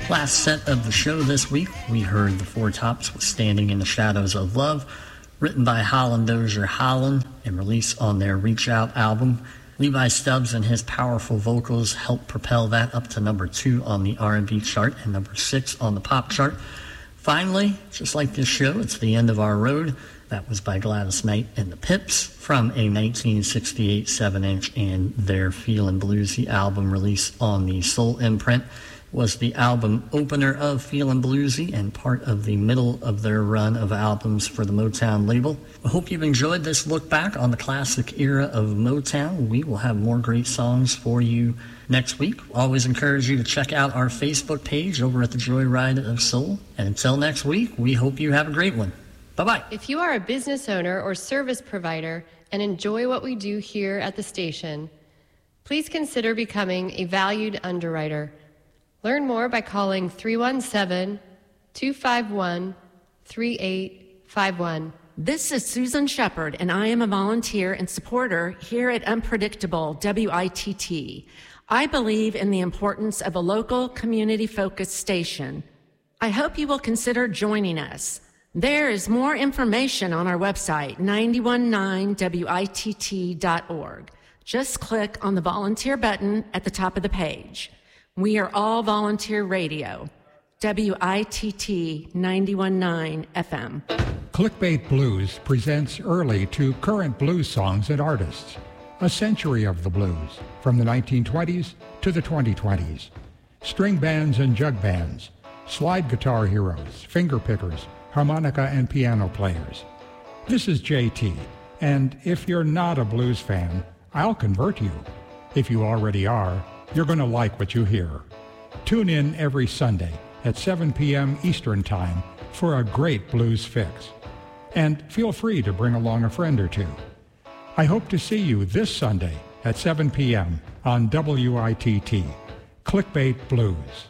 Last set of the show this week, we heard the Four Tops with Standing in the Shadows of Love, written by Holland Dozier Holland and released on their Reach Out album. Levi Stubbs and his powerful vocals helped propel that up to number 2 on the R&B chart and number 6 on the pop chart. Finally, just like this show, it's the end of our road. That was by Gladys Knight and the Pips from a 1968 7-inch and their Feelin' Bluesy album released on the Soul imprint. Was the album opener of Feelin' Bluesy and part of the middle of their run of albums for the Motown label. I hope you've enjoyed this look back on the classic era of Motown. We will have more great songs for you next week. Always encourage you to check out our Facebook page over at the Joyride of Soul. And until next week, we hope you have a great one. Bye-bye. If you are a business owner or service provider and enjoy what we do here at the station, please consider becoming a valued underwriter. Learn more by calling 317-251-3851. This is Susan Shepard, and I am a volunteer and supporter here at Unpredictable WITT. I believe in the importance of a local, community-focused station. I hope you will consider joining us. There is more information on our website, 919witt.org. Just click on the volunteer button at the top of the page. We are all volunteer radio. WITT 91.9 FM. Clickbait Blues presents early to current blues songs and artists. A century of the blues, from the 1920s to the 2020s. String bands and jug bands, slide guitar heroes, finger pickers, harmonica and piano players. This is JT, and if you're not a blues fan, I'll convert you. If you already are, you're going to like what you hear. Tune in every Sunday at 7 p.m. Eastern Time for a great blues fix. And feel free to bring along a friend or two. I hope to see you this Sunday at 7 p.m. on WITT, Clickbait Blues.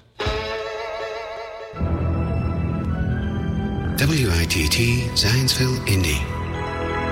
WITT Zanesville, Indy.